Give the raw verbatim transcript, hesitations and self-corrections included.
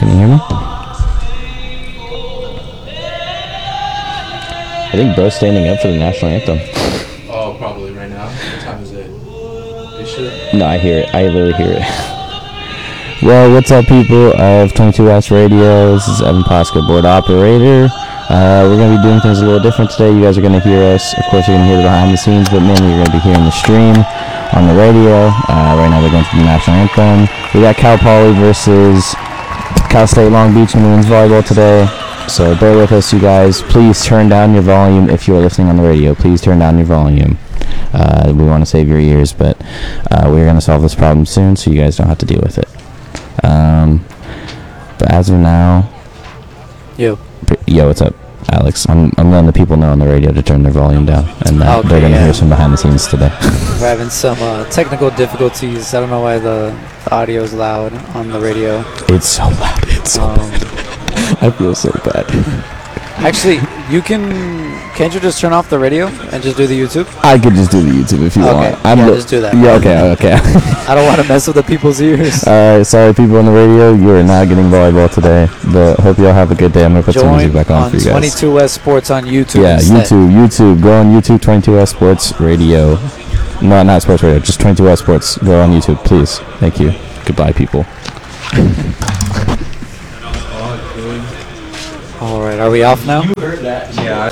Can you hear me? I think bro's standing up for the national anthem. Oh, probably right now. What time is it? You sure? No, I hear it. I literally hear it. Well, what's up, people of twenty-two West Radio? This is Evan Pasco, board operator. Uh, we're going to be doing things a little different today. You guys are going to hear us. Of course, you're going to hear the behind the scenes, but mainly you're going to be hearing the stream on the radio. Uh, right now, they're going through the national anthem. We got Cal Poly versus Cal State Long Beach in women's volleyball today. So bear with us, you guys. Please turn down your volume if you are listening on the radio. Please turn down your volume. Uh, we want to save your ears, but uh, we're going to solve this problem soon, so you guys don't have to deal with it. Um, but as of now, yo, yo, what's up, Alex? I'm I'm letting the people know on the radio to turn their volume down, and uh, okay, they're gonna yeah. hear some behind the scenes today. We're having some uh, technical difficulties. I don't know why the, the audio is loud on the radio. It's so loud. It's so Um, bad. I feel so bad. Actually, you can. Can't you just turn off the radio and just do the YouTube? I could just do the YouTube if you Okay, want. I'm yeah, li- just do that. Yeah, okay, okay. I don't want to mess with the people's ears. Uh, sorry, people on the radio, you are not getting volleyball today. But hope y'all have a good day. I'm gonna put some Join music back on, on for you guys. twenty-two West Sports on YouTube. Yeah, instead. YouTube, YouTube. Go on YouTube, twenty-two West Sports Radio. No, not Sports Radio, just twenty-two West Sports. Go on YouTube, please. Thank you. Goodbye, people. All right, are we off now? Yeah.